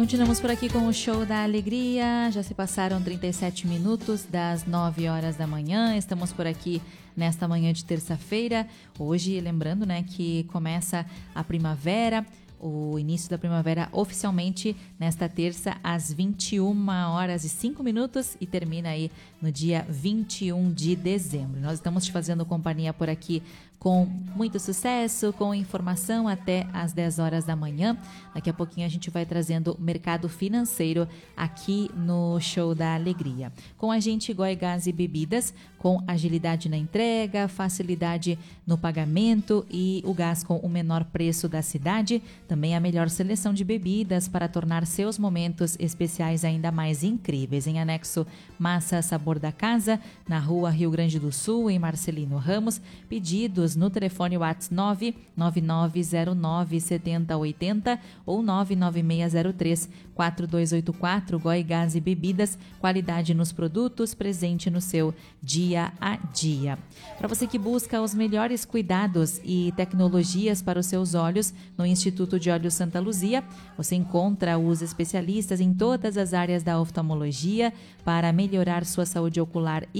Continuamos por aqui com o Show da Alegria. Já se passaram 37 minutos das 9 horas da manhã. Estamos por aqui nesta manhã de terça-feira. Hoje, lembrando, né, que começa a primavera. O início da primavera oficialmente nesta terça às 21 horas e 5 minutos e termina aí no dia 21 de dezembro. Nós estamos te fazendo companhia por aqui com muito sucesso, com informação até às 10 horas da manhã. Daqui a pouquinho a gente vai trazendo mercado financeiro aqui no Show da Alegria. Com a gente, Goi Gás e Bebidas, com agilidade na entrega, facilidade no pagamento e o gás com o menor preço da cidade. Também a melhor seleção de bebidas para tornar seus momentos especiais ainda mais incríveis. Em anexo, Massa Sabor da Casa, na Rua Rio Grande do Sul, em Marcelino Ramos. Pedidos no telefone WhatsApp 999097080 ou 996034284. Goi Gás e Bebidas, qualidade nos produtos, presente no seu dia a dia. Para você que busca os melhores cuidados e tecnologias para os seus olhos, no Instituto de Olhos Santa Luzia, você encontra os especialistas em todas as áreas da oftalmologia para melhorar sua saúde ocular